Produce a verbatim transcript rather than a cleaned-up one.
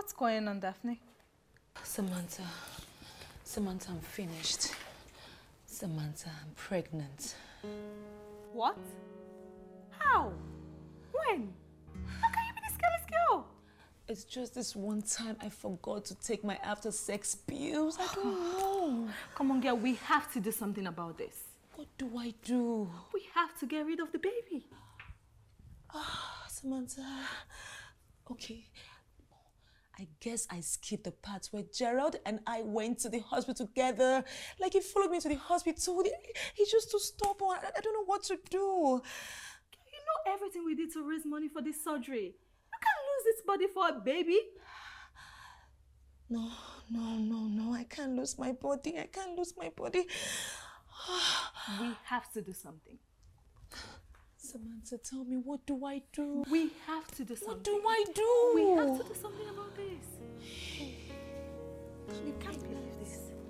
What's going on, Daphne? Samantha, Samantha, I'm finished. Samantha, I'm pregnant. What? How? When? How can you be this careless girl? It's just this one time I forgot to take my after-sex pills. I don't know. Come on, girl, we have to do something about this. What do I do? We have to get rid of the baby. Ah, Samantha. Okay. I guess I skipped the part where Gerald and I went to the hospital together. Like, he followed me to the hospital. He's just too stubborn. I, I don't know what to do. You know everything we did to raise money for this surgery. You can't lose this body for a baby. No, no, no, no. I can't lose my body. I can't lose my body. We have to do something. Samantha, tell me, what do I do? We have to do something. What do I do? We have to do something about this. Can you can't